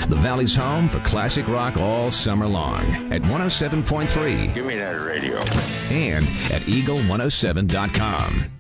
the Valley's home for classic rock all summer long at 107.3. Give me that radio. And at Eagle107.com.